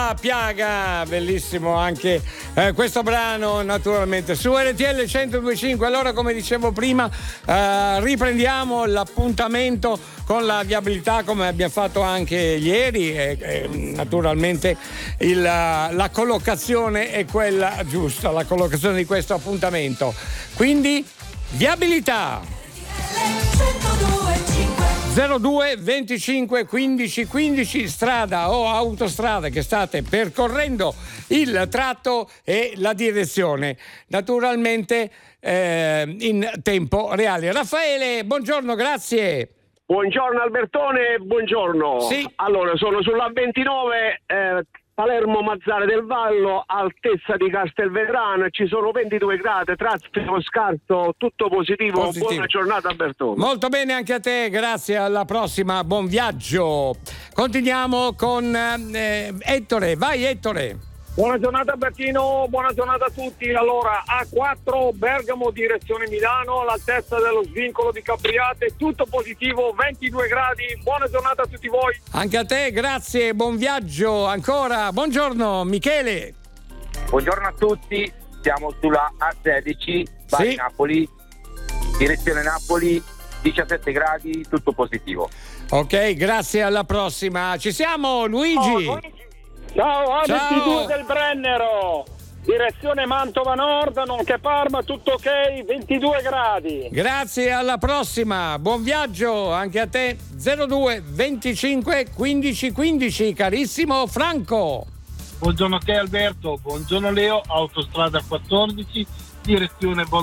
La piaga, bellissimo anche questo brano, naturalmente su RTL 102.5. Allora, come dicevo prima, riprendiamo l'appuntamento con la viabilità come abbiamo fatto anche ieri e naturalmente la collocazione è quella giusta, la collocazione di questo appuntamento. Quindi viabilità 02 25 15 15, strada o autostrada che state percorrendo, il tratto e la direzione, naturalmente in tempo reale. Raffaele, buongiorno, grazie. Buongiorno Albertone, buongiorno. Sì. Allora, sono sulla 29 Palermo Mazzara del Vallo, altezza di Castelvetrano, ci sono 22 gradi, traffico scarso, tutto positivo. Buona giornata Albertone. Molto bene anche a te, grazie, alla prossima, buon viaggio. Continuiamo con Ettore, vai Ettore. Buona giornata Bertino, buona giornata a tutti. Allora, A4 Bergamo direzione Milano, all'altezza dello svincolo di Capriate, tutto positivo, 22 gradi. Buona giornata a tutti voi. Anche a te, grazie, buon viaggio ancora. Buongiorno Michele. Buongiorno a tutti, siamo sulla A16 Bari Napoli, direzione Napoli, 17 gradi, tutto positivo. Ok, grazie, alla prossima. Ci siamo, Luigi. Ciao, Ciao. A22 del Brennero, direzione Mantova Nord, nonché Parma, tutto ok, 22 gradi. Grazie, alla prossima, buon viaggio anche a te. 02 25 15 15, carissimo Franco. Buongiorno a te Alberto, buongiorno Leo, autostrada 14, direzione Bologna.